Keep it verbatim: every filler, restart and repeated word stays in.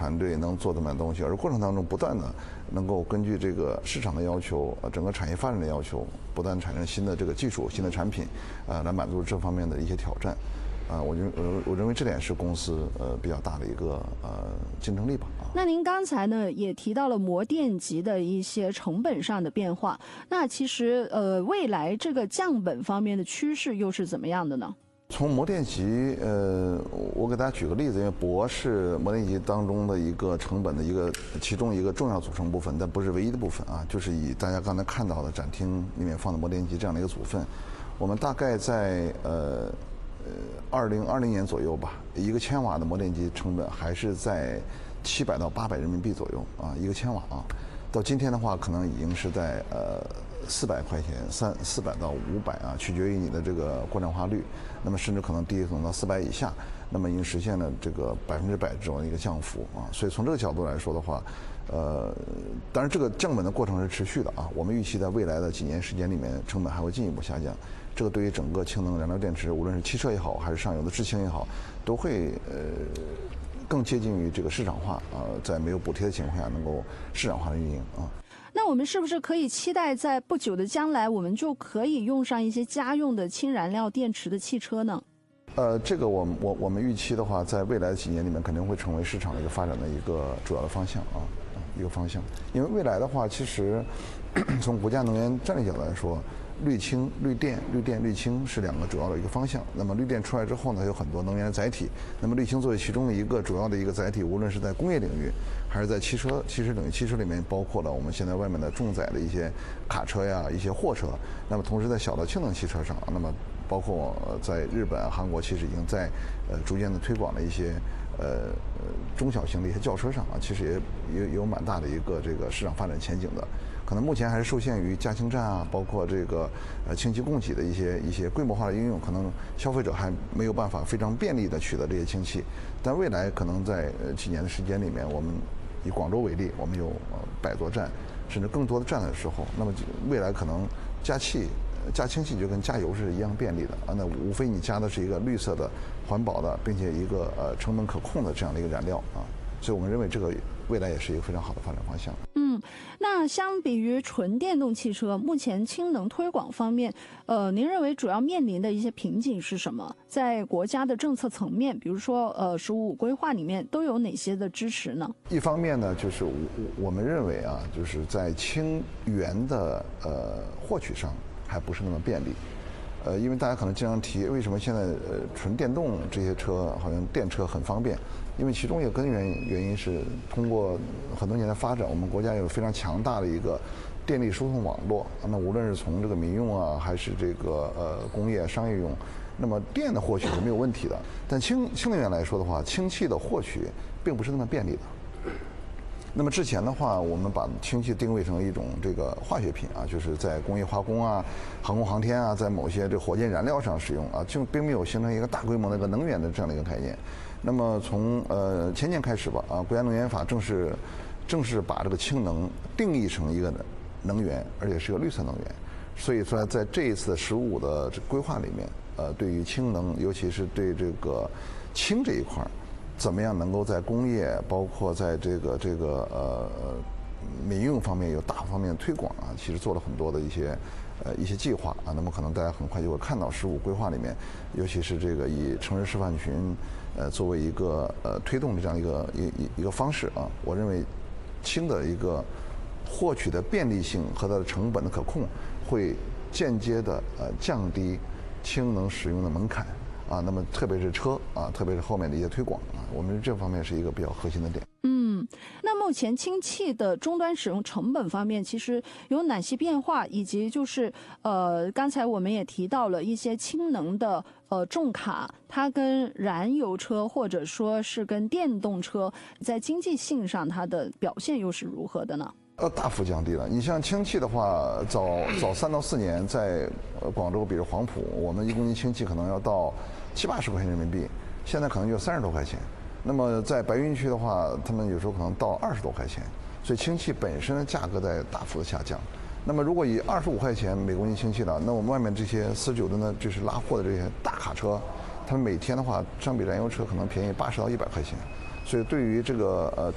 团队能做这么东西，而过程当中不断的能够根据这个市场的要求，呃，整个产业发展的要求，不断产生新的这个技术、新的产品，呃，来满足这方面的一些挑战。啊，我认我我认为这点是公司呃比较大的一个呃竞争力吧。 那您刚才呢也提到了模电极的一些成本上的变化，那其实呃未来这个降本方面的趋势又是怎么样的呢？ 从模电极，呃，我给大家举个例子，因为铂是模电极当中的一个成本的一个其中一个重要组成部分，但不是唯一的部分啊，就是以大家刚才看到的展厅里面放的模电极这样的一个组分，我们大概在呃。呃，二零二零年左右吧，一个千瓦的模电极成本还是在七百到八百人民币左右啊，一个千瓦啊。到今天的话，可能已经是在呃四百块钱，三四百到五百啊，取决于你的这个国产化率。那么甚至可能低可能到四百以下，那么已经实现了这个百分之百这种一个降幅啊。所以从这个角度来说的话，呃，当然这个降本的过程是持续的啊。我们预期在未来的几年时间里面，成本还会进一步下降。这个对于整个氢能燃料电池，无论是汽车也好，还是上游的制氢也好，都会呃更接近于这个市场化啊、呃，在没有补贴的情况下，能够市场化的运营啊。 那我们是不是可以期待在不久的将来，我们就可以用上一些家用的氢燃料电池的汽车呢？ 呃，这个我我我们预期的话，在未来的几年里面，肯定会成为市场的一个发展的一个主要的方向啊，一个方向。因为未来的话，其实从国家能源战略角度来说，绿氢、绿电、绿电、绿氢是两个主要的一个方向。那么绿电出来之后呢，有很多能源的载体。那么绿氢作为其中的一个主要的一个载体，无论是在工业领域，还是在汽车汽车领域，汽车里面包括了我们现在外面的重载的一些卡车呀、一些货车。那么同时在小的氢能汽车上，那么包括在日本、韩国，其实已经在呃逐渐的推广了一些呃中小型的一些轿车上啊，其实也也有蛮大的一个这个市场发展前景的。可能目前还是受限于加氢站啊，包括这个呃氢气供给的一些一些规模化的应用，可能消费者还没有办法非常便利的取得这些氢气。但未来可能在呃几年的时间里面，我们以广州为例，我们有呃百座站，甚至更多的站的时候，那么未来可能加气。加氢气就跟加油是一样便利的啊，那无非你加的是一个绿色的、环保的，并且一个呃成本可控的这样的一个燃料啊，所以我们认为这个未来也是一个非常好的发展方向。 嗯，那相比于纯电动汽车，目前氢能推广方面，呃，您认为主要面临的一些瓶颈是什么？在国家的政策层面，比如说呃“十五五”规划里面都有哪些的支持呢？ 一方面呢，就是我我们认为啊，就是在氢源的呃获取上。还不是那么便利，呃，因为大家可能经常提，为什么现在呃纯电动这些车好像电车很方便？因为其中一个根源原因是通过很多年的发展，我们国家有非常强大的一个电力输送网络。那无论是从这个民用啊，还是这个呃工业商业用，那么电的获取是没有问题的。但氢氢能源来说的话，氢气的获取并不是那么便利的。那么之前的话，我们把氢气定位成一种这个化学品啊，就是在工业化工啊、航空航天啊，在某些这火箭燃料上使用啊，就并没有形成一个大规模的一个能源的这样的一个概念。那么从呃前年开始吧，啊，国家能源法正式正式把这个氢能定义成一个能源，而且是个绿色能源。所以说，在这一次“十五五”的规划里面，呃，对于氢能，尤其是对这个氢这一块儿。怎么样能够在工业，包括在这个这个呃民用方面有大方面的推广啊，其实做了很多的一些呃一些计划啊。那么可能大家很快就会看到“十五”规划里面，尤其是这个以城市示范群呃作为一个呃推动的这样一个一一一个方式啊。我认为氢的一个获取的便利性和它的成本的可控，会间接的呃降低氢能使用的门槛。啊，那么特别是车啊，特别是后面的一些推广啊，我们这方面是一个比较核心的点。 嗯，那目前氢气的终端使用成本方面，其实有哪些变化？以及就是呃，刚才我们也提到了一些氢能的呃重卡，它跟燃油车或者说是跟电动车在经济性上它的表现又是如何的呢？ 呃，大幅降低了。你像氢气的话，早早三到四年在呃广州，比如黄埔，我们一公斤氢气可能要到七八十块钱人民币，现在可能就三十多块钱。那么在白云区的话，他们有时候可能到二十多块钱。所以氢气本身的价格在大幅的下降。那么如果以二十五块钱每公斤氢气的，那我们外面这些四十九吨的，就是拉货的这些大卡车，他们每天的话，相比燃油车可能便宜八十到一百块钱。所以对于这个呃